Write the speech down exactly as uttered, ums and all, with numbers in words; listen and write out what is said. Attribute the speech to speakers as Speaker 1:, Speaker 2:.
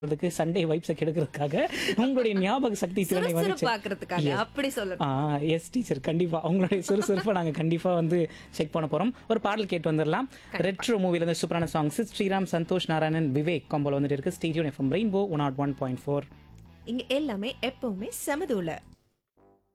Speaker 1: அதுக்கு சண்டே வைப்ஸை கெடுக்கிறதுக்காக உங்களுடைய ஞாபக சக்தி திறனை வந்து
Speaker 2: சுறுசுறுப்பாக்குறதுக்காக
Speaker 1: Yes.
Speaker 2: அப்படி சொல்லணும்.
Speaker 1: ஆ எஸ் டீச்சர் கண்டிப்பா உங்களுடைய சுறுசுறுப்பை நாங்க கண்டிப்பா வந்து செக் பண்ண போறோம். ஒரு பாடல் கேட்டு வந்துடலாம். ரெட்ரோ மூவில இருந்து சூப்பரான சாங்ஸ் ஸ்ரீராம் சந்தோஷ் நாராயணன் விவேக் காம்போல வந்துட்டு இருக்கு. ஸ்டேடியோ FM rainbow one not one point four.
Speaker 2: இங்க எல்லாமே எப்பவுமே சமதூல